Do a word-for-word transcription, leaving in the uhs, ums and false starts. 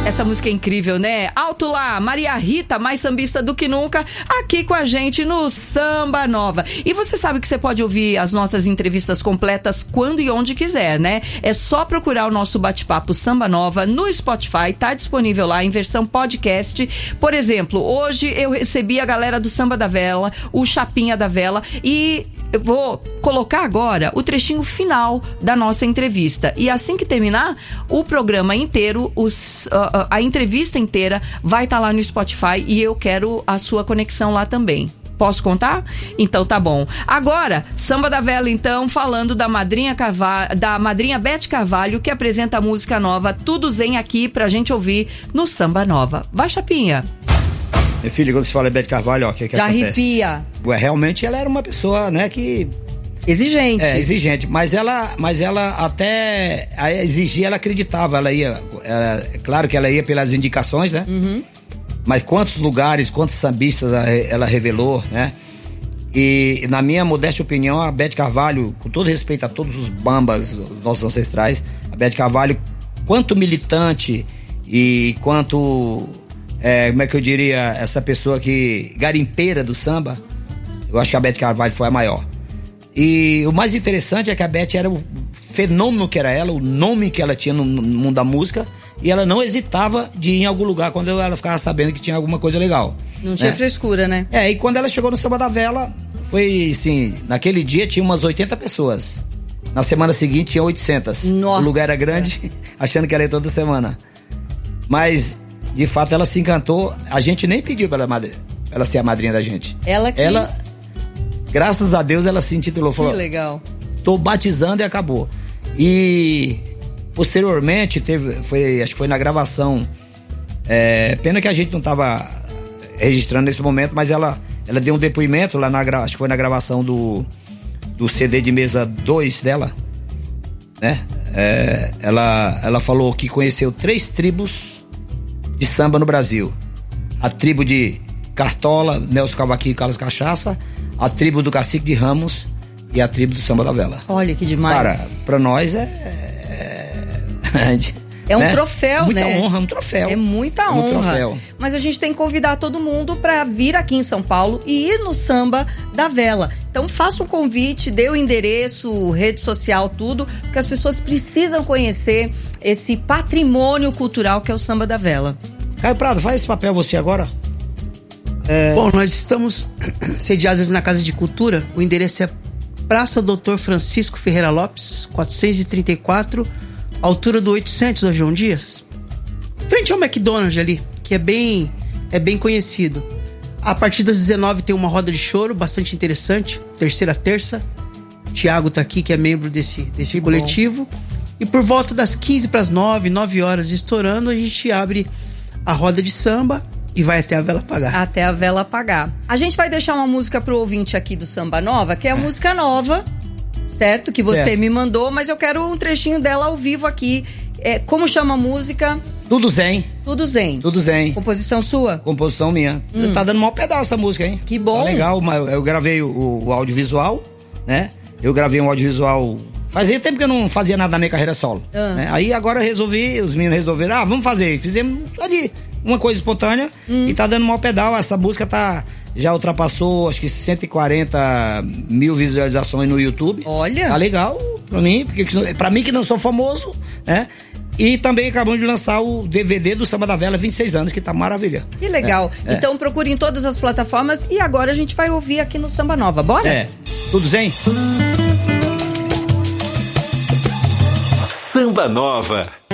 Essa música é incrível, né? Alto lá, Maria Rita, mais sambista do que nunca, aqui com a gente no Samba Nova. E você sabe que você pode ouvir as nossas entrevistas completas quando e onde quiser, né? É só procurar o nosso bate-papo Samba Nova no Spotify, tá disponível lá em versão podcast. Por exemplo, hoje eu recebi a galera do Samba da Vela, o Chapinha da Vela, e eu vou colocar agora o trechinho final da nossa entrevista. E assim que terminar, o programa inteiro, os, uh, a entrevista inteira vai estar tá lá no Spotify e eu quero a sua conexão lá também. Posso contar? Então tá bom. Agora, Samba da Vela, então, falando da madrinha, Carvalho, da madrinha Beth Carvalho, que apresenta a música nova Tudo Zen aqui pra gente ouvir no Samba Nova. Vai, Chapinha! Meu filho, quando você fala Beth Carvalho, ó, o que que já acontece? arrepia. Ué, realmente ela era uma pessoa, né, que... Exigente. É, exigente, mas ela, mas ela até a exigir, ela acreditava, ela ia, ela, é claro que ela ia pelas indicações, né? Uhum. Mas quantos lugares, quantos sambistas ela, ela revelou, né? E na minha modesta opinião, a Beth Carvalho, com todo respeito a todos os bambas, os nossos ancestrais, a Beth Carvalho, quanto militante e quanto, é, como é que eu diria, essa pessoa que, garimpeira do samba, eu acho que a Beth Carvalho foi a maior. E o mais interessante é que a Beth era o fenômeno que era ela, o nome que ela tinha no mundo da música, e ela não hesitava de ir em algum lugar quando ela ficava sabendo que tinha alguma coisa legal. Não tinha né? frescura, né? É, e quando ela chegou no Samba da Vela, foi assim, naquele dia tinha umas oitenta pessoas. Na semana seguinte tinha oitocentas. Nossa. O lugar era grande, achando que ela ia toda semana. Mas, de fato, ela se encantou. A gente nem pediu pra ela, madre... ela ser a madrinha da gente. Ela que... Ela... Graças a Deus ela se intitulou. Que falou, legal. Tô batizando e acabou. E posteriormente teve, foi, acho que foi na gravação. É, pena que a gente não tava registrando nesse momento, mas ela, ela deu um depoimento lá na, acho que foi na gravação do, do C D de mesa dois dela, né? É, ela, ela falou que conheceu três tribos de samba no Brasil: a tribo de Cartola, Nelson Cavaquinho e Carlos Cachaça, a tribo do Cacique de Ramos e a tribo do Samba da Vela. Olha que demais. Cara, pra nós é... É, é um né? troféu, muita né? Muita honra, é um troféu. É muita é um honra. Troféu. Mas a gente tem que convidar todo mundo pra vir aqui em São Paulo e ir no Samba da Vela. Então faça um convite, dê o endereço, rede social, tudo, porque as pessoas precisam conhecer esse patrimônio cultural que é o Samba da Vela. Caio Prado, faz esse papel você agora. É... Bom, nós estamos sediados na Casa de Cultura. O endereço é Praça doutor Francisco Ferreira Lopes, quatrocentos e trinta e quatro, altura do oitocentos da João Dias, frente ao McDonald's ali, que é bem, é bem conhecido. A partir das dezenove tem uma roda de choro bastante interessante, terceira terça. Tiago tá aqui, que é membro desse, desse coletivo. Bom. E por volta das quinze para as nove, nove horas estourando, a gente abre a roda de samba e vai até a vela apagar. Até a vela apagar. A gente vai deixar uma música pro ouvinte aqui do Samba Nova, que é a é. música nova, certo? Que você certo. me mandou, mas eu quero um trechinho dela ao vivo aqui. É, como chama a música? Tudo Zen. Tudo Zen. Tudo Zen. Composição sua? Composição minha. Hum. Tá dando um mau pedaço essa música, hein? Que bom. Tá legal, eu gravei o, o audiovisual, né? Eu gravei um audiovisual... Fazia tempo que eu não fazia nada na minha carreira solo. Ah. Né? Aí agora eu resolvi, os meninos resolveram, ah, vamos fazer. Fizemos ali uma coisa espontânea hum. e tá dando mau pedal. Essa música tá, já ultrapassou acho que cento e quarenta mil visualizações no YouTube. Olha! Tá legal pra mim, porque pra mim que não sou famoso, né? E também acabamos de lançar o D V D do Samba da Vela, vinte e seis anos, que tá maravilha. Que legal. É, então é. procure em todas as plataformas e agora a gente vai ouvir aqui no Samba Nova. Bora? É. Tudo Zen? Samba Nova.